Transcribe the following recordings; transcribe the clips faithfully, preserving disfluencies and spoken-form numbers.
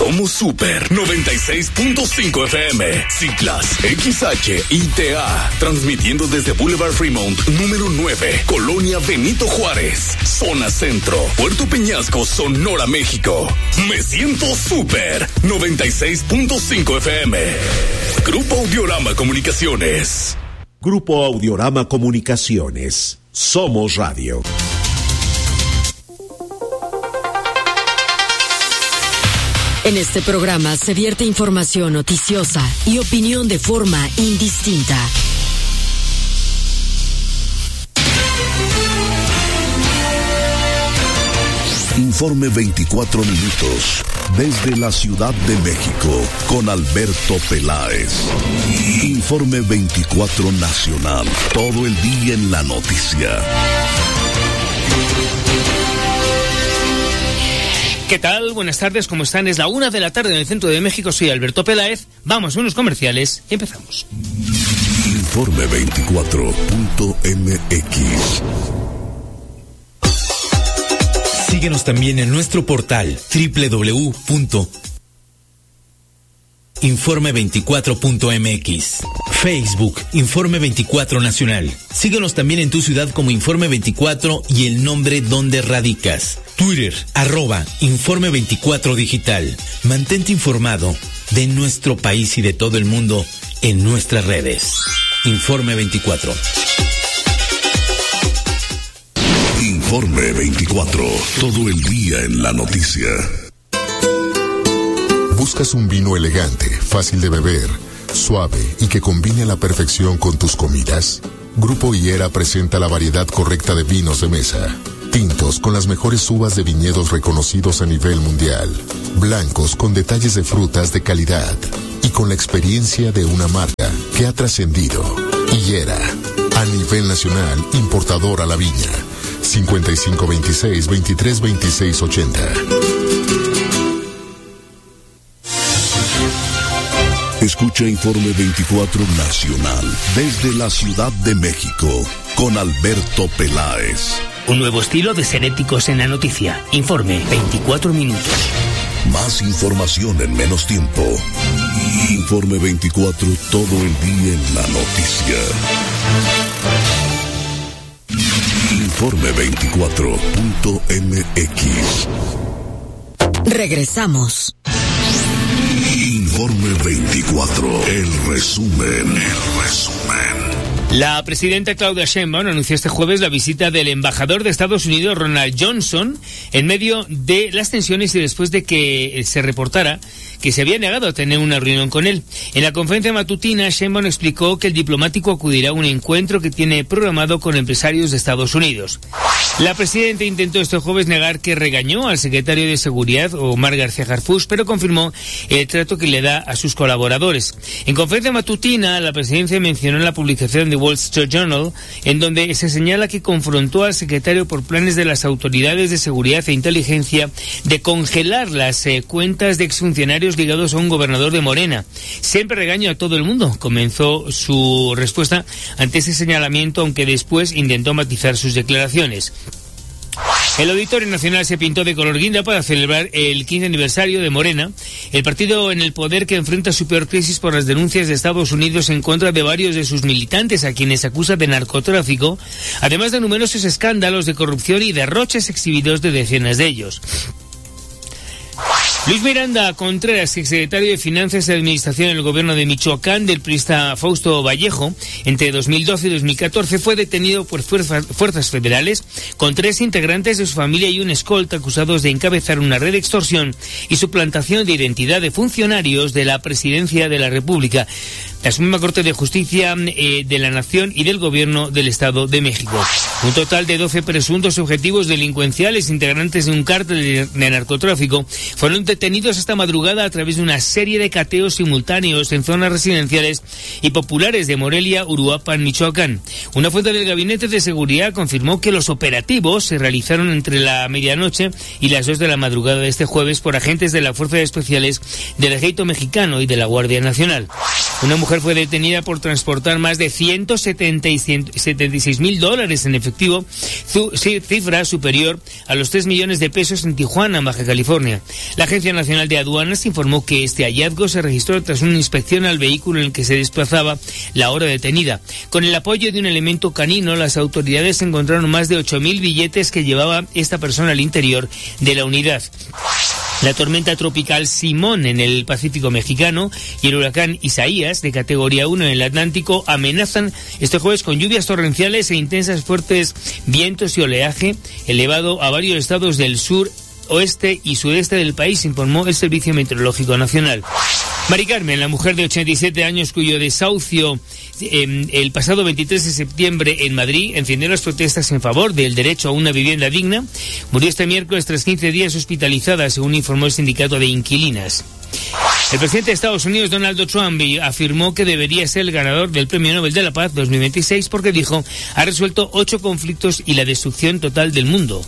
Somos Super noventa y seis punto cinco F M, Ciclas, X H I T A, transmitiendo desde Boulevard Fremont, número nueve, Colonia Benito Juárez, Zona Centro, Puerto Peñasco, Sonora, México. Me siento Super noventa y seis punto cinco F M. Grupo Audiorama Comunicaciones. Grupo Audiorama Comunicaciones. Somos Radio. En este programa se vierte información noticiosa y opinión de forma indistinta. Informe veinticuatro minutos desde la Ciudad de México con Alberto Peláez. Informe veinticuatro Nacional, todo el día en la noticia. ¿Qué tal? Buenas tardes, ¿cómo están? Es la una de la tarde en el centro de México, soy Alberto Peláez. Vamos a unos comerciales y empezamos. Informe veinticuatro punto M X. Síguenos también en nuestro portal doble u doble u doble u punto informe veinticuatro punto M X. Facebook, Informe veinticuatro Nacional. Síguenos también en tu ciudad como Informe veinticuatro y el nombre donde radicas. Twitter, arroba Informe veinticuatro Digital. Mantente informado de nuestro país y de todo el mundo en nuestras redes. Informe veinticuatro. Informe veinticuatro, todo el día en la noticia. ¿Buscas un vino elegante, fácil de beber, suave y que combine a la perfección con tus comidas? Grupo Higuera presenta la variedad correcta de vinos de mesa. Tintos con las mejores uvas de viñedos reconocidos a nivel mundial. Blancos con detalles de frutas de calidad. Y con la experiencia de una marca que ha trascendido. Higuera, a nivel nacional, importador a la viña. cincuenta y cinco veintiséis, veintitrés veintiséis ochenta. Escucha Informe veinticuatro Nacional desde la Ciudad de México con Alberto Peláez. Un nuevo estilo de ser éticos en la noticia. Informe veinticuatro minutos. Más información en menos tiempo. Informe veinticuatro, todo el día en la noticia. Informe veinticuatro punto M X. Regresamos. Informe veinticuatro, el resumen, el resumen. La presidenta Claudia Sheinbaum anunció este jueves la visita del embajador de Estados Unidos, Ronald Johnson, en medio de las tensiones y después de que se reportara que se había negado a tener una reunión con él. En la conferencia matutina, Sheinbaum explicó que el diplomático acudirá a un encuentro que tiene programado con empresarios de Estados Unidos. La presidenta intentó este jueves negar que regañó al secretario de Seguridad, Omar García Harfuch, pero confirmó el trato que le da a sus colaboradores. En conferencia matutina, la presidencia mencionó en la publicación de Wall Street Journal, en donde se señala que confrontó al secretario por planes de las autoridades de seguridad e inteligencia de congelar las eh, cuentas de exfuncionarios ligados a un gobernador de Morena. Siempre regaño a todo el mundo, comenzó su respuesta ante ese señalamiento, aunque después intentó matizar sus declaraciones. El Auditorio Nacional se pintó de color guinda para celebrar el quince aniversario de Morena, el partido en el poder que enfrenta su peor crisis por las denuncias de Estados Unidos en contra de varios de sus militantes, a quienes acusa de narcotráfico, además de numerosos escándalos de corrupción y derroches exhibidos de decenas de ellos. Luis Miranda Contreras, exsecretario de Finanzas y Administración en el gobierno de Michoacán del priista Fausto Vallejo, entre dos mil doce y dos mil catorce fue detenido por fuerzas, fuerzas federales con tres integrantes de su familia y un escolta acusados de encabezar una red de extorsión y suplantación de identidad de funcionarios de la Presidencia de la República, la Suprema Corte de Justicia eh, de la Nación y del Gobierno del Estado de México. Un total de doce presuntos objetivos delincuenciales integrantes de un cártel de, de narcotráfico fueron detenidos esta madrugada a través de una serie de cateos simultáneos en zonas residenciales y populares de Morelia, Uruapan, Michoacán. Una fuente del Gabinete de Seguridad confirmó que los operativos se realizaron entre la medianoche y las dos de la madrugada de este jueves por agentes de las Fuerzas Especiales del Ejército Mexicano y de la Guardia Nacional. Una mujer fue detenida por transportar más de ciento setenta y seis mil dólares en efectivo, cifra superior a los tres millones de pesos en Tijuana, Baja California. La Agencia Nacional de Aduanas informó que este hallazgo se registró tras una inspección al vehículo en el que se desplazaba la hora detenida. Con el apoyo de un elemento canino, las autoridades encontraron más de ocho mil billetes que llevaba esta persona al interior de la unidad. La tormenta tropical Simón en el Pacífico mexicano y el huracán Isaías de categoría uno en el Atlántico amenazan este jueves con lluvias torrenciales e intensas fuertes vientos y oleaje elevado a varios estados del sur, oeste y sudeste del país, informó el Servicio Meteorológico Nacional. Mari Carmen, la mujer de ochenta y siete años cuyo desahucio eh, el pasado veintitrés de septiembre en Madrid encendió las protestas en favor del derecho a una vivienda digna, murió este miércoles tras quince días hospitalizada, según informó el sindicato de inquilinas. El presidente de Estados Unidos, Donald Trump, afirmó que debería ser el ganador del Premio Nobel de la Paz dos mil veintiséis porque, dijo, ha resuelto ocho conflictos y la destrucción total del mundo.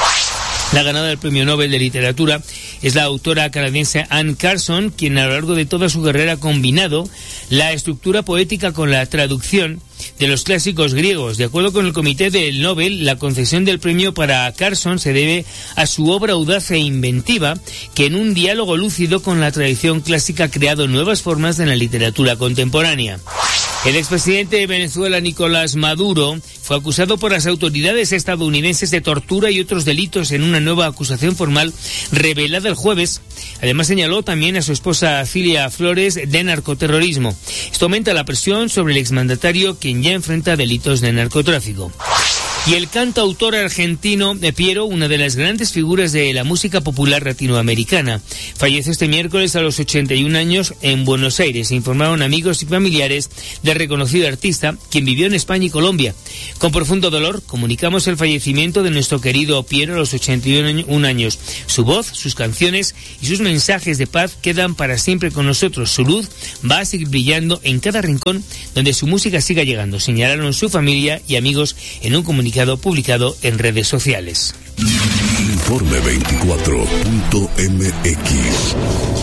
La ganadora del Premio Nobel de Literatura es la autora canadiense Anne Carson, quien a lo largo de toda su carrera ha combinado la estructura poética con la traducción de los clásicos griegos. De acuerdo con el Comité del Nobel, la concesión del premio para Carson se debe a su obra audaz e inventiva, que en un diálogo lúcido con la tradición clásica ha creado nuevas formas en la literatura contemporánea. El expresidente de Venezuela, Nicolás Maduro, fue acusado por las autoridades estadounidenses de tortura y otros delitos en una nueva acusación formal revelada el jueves. Además, señaló también a su esposa Cilia Flores de narcoterrorismo. Esto aumenta la presión sobre el exmandatario, quien ya enfrenta delitos de narcotráfico. Y el cantautor argentino Piero, una de las grandes figuras de la música popular latinoamericana, falleció este miércoles a los ochenta y un años en Buenos Aires, informaron amigos y familiares del reconocido artista, quien vivió en España y Colombia. Con profundo dolor, comunicamos el fallecimiento de nuestro querido Piero a los ochenta y un años. Su voz, sus canciones y sus mensajes de paz quedan para siempre con nosotros. Su luz va a seguir brillando en cada rincón donde su música siga llegando, señalaron su familia y amigos en un comunicado publicado en redes sociales. Informe veinticuatro punto m x.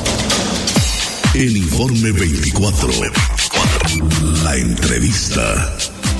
El Informe veinticuatro. La entrevista.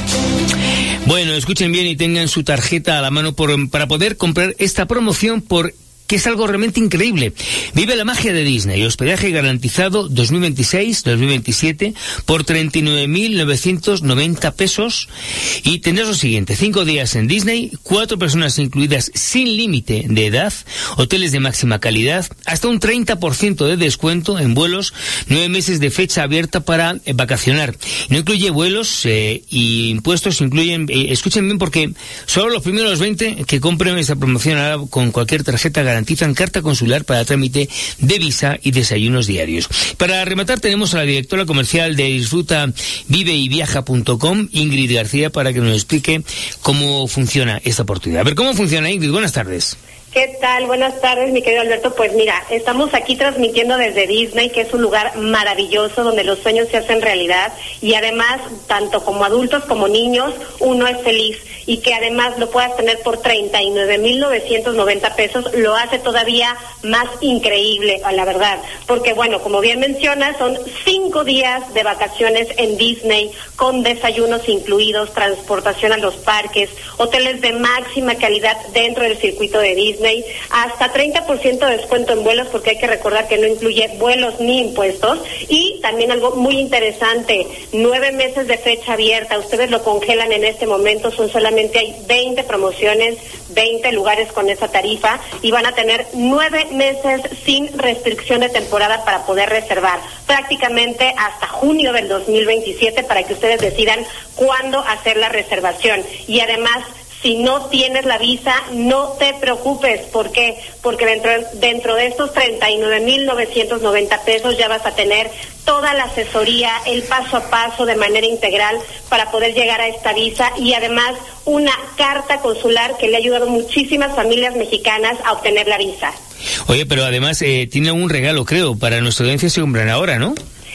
Bueno, escuchen bien y tengan su tarjeta a la mano por, para poder comprar esta promoción por... que es algo realmente increíble. Vive la magia de Disney. Hospedaje garantizado dos mil veintiséis dos mil veintisiete por treinta y nueve mil novecientos noventa pesos. Y tendrás lo siguiente: cinco días en Disney, cuatro personas incluidas sin límite de edad, hoteles de máxima calidad, hasta un treinta por ciento de descuento en vuelos, nueve meses de fecha abierta para eh, vacacionar. No incluye vuelos eh, y impuestos, incluyen, eh, escuchen bien porque solo los primeros veinte que compren esta promoción ahora con cualquier tarjeta garantizada garantizan carta consular para trámite de visa y desayunos diarios. Para rematar tenemos a la directora comercial de Disfruta Vive y Viaja punto com, Ingrid García, para que nos explique cómo funciona esta oportunidad. A ver, ¿cómo funciona, Ingrid? Buenas tardes. ¿Qué tal? Buenas tardes, mi querido Alberto. Pues mira, estamos aquí transmitiendo desde Disney, que es un lugar maravilloso donde los sueños se hacen realidad y además, tanto como adultos como niños, uno es feliz. Y que además lo puedas tener por treinta y nueve mil novecientos noventa pesos, lo hace todavía más increíble, a la verdad. Porque bueno, como bien mencionas, son cinco días de vacaciones en Disney, con desayunos incluidos, transportación a los parques, hoteles de máxima calidad dentro del circuito de Disney, hasta treinta por ciento de descuento en vuelos, porque hay que recordar que no incluye vuelos ni impuestos. Y también algo muy interesante, nueve meses de fecha abierta, ustedes lo congelan en este momento, son solamente hay veinte promociones, veinte lugares con esa tarifa y van a tener nueve meses sin restricción de temporada para poder reservar, prácticamente hasta junio del dos mil veintisiete, para que ustedes decidan cuándo hacer la reservación. Y además, si no tienes la visa, no te preocupes. ¿Por qué? Porque dentro, dentro de estos treinta y nueve mil novecientos noventa pesos ya vas a tener toda la asesoría, el paso a paso de manera integral para poder llegar a esta visa y además una carta consular que le ha ayudado a muchísimas familias mexicanas a obtener la visa. Oye, pero además eh, tiene un regalo, creo, para nuestra audiencia se compran ahora, ¿no?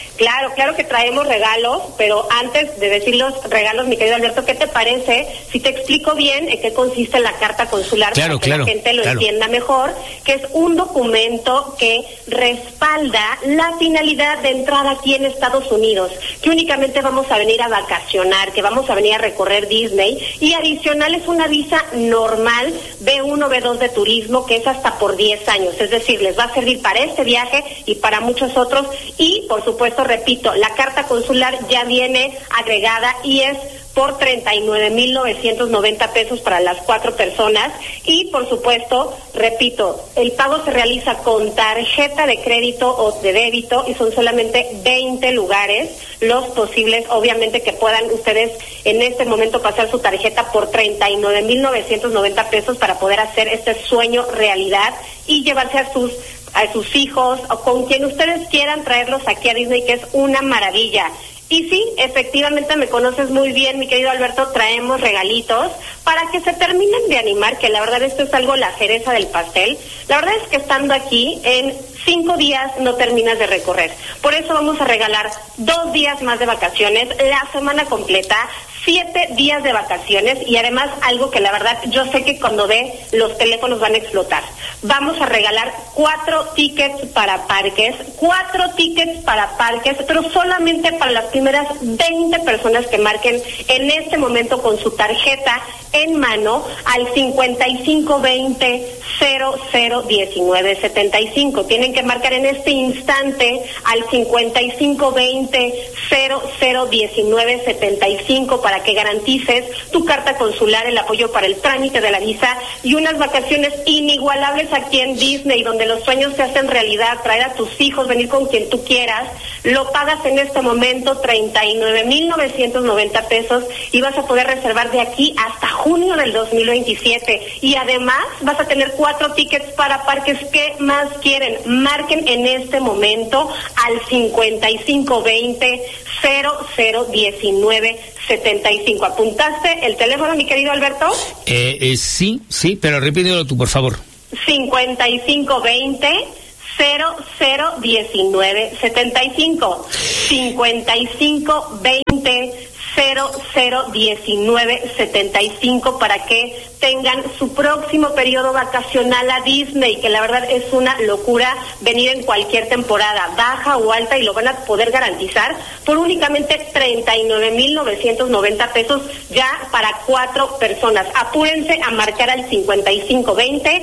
Claro, claro que traemos regalos, pero antes de decir los regalos, mi querido Alberto, ¿qué te parece si te explico bien en qué consiste la carta consular claro, para que claro, la gente lo claro. entienda mejor? Que es un documento que respalda la finalidad de entrar aquí en Estados Unidos, que únicamente vamos a venir a vacacionar, que vamos a venir a recorrer Disney, y adicional es una visa normal B uno, B dos de turismo, que es hasta por diez años, es decir, les va a servir para este viaje y para muchos otros, y por supuesto, repito, la carta consular ya viene agregada y es por treinta y nueve mil novecientos noventa pesos para las cuatro personas, y por supuesto, repito, el pago se realiza con tarjeta de crédito o de débito y son solamente veinte lugares los posibles, obviamente que puedan ustedes en este momento pasar su tarjeta por treinta y nueve mil novecientos noventa pesos para poder hacer este sueño realidad y llevarse a sus a sus hijos o con quien ustedes quieran traerlos aquí a Disney, que es una maravilla. Y sí, efectivamente me conoces muy bien, mi querido Alberto, traemos regalitos para que se terminen de animar, que la verdad esto es algo la cereza del pastel. La verdad es que estando aquí, en cinco días no terminas de recorrer. Por eso vamos a regalar dos días más de vacaciones, la semana completa, siete días de vacaciones y además algo que la verdad yo sé que cuando ve los teléfonos van a explotar. Vamos a regalar cuatro tickets para parques, cuatro tickets para parques, pero solamente para las primeras veinte personas que marquen en este momento con su tarjeta en mano al cincuenta y cinco veinte cero cero diecinueve setenta y cinco. Tienen que marcar en este instante al cincuenta y cinco veinte cero cero diecinueve setenta y cinco para que garantices tu carta consular, el apoyo para el trámite de la visa y unas vacaciones inigualables aquí en Disney, donde los sueños se hacen realidad, traer a tus hijos, venir con quien tú quieras. Lo pagas en este momento treinta y nueve mil novecientos noventa pesos y vas a poder reservar de aquí hasta junio del dos mil veintisiete. Y además vas a tener cuatro tickets para parques. ¿Qué más quieren? Marquen en este momento al cincuenta y cinco veinte cero cero diecinueve setenta y cinco. ¿Apuntaste el teléfono, mi querido Alberto? Eh, eh, sí, sí, pero repítelo tú, por favor. cincuenta y cinco veinte cero cero diecinueve setenta y cinco. cincuenta y cinco veinte cero cero diecinueve setenta y cinco para que tengan su próximo periodo vacacional a Disney, que la verdad es una locura venir en cualquier temporada, baja o alta, y lo van a poder garantizar por únicamente treinta y nueve mil novecientos noventa pesos ya para cuatro personas. Apúrense a marcar al cincuenta y cinco veinte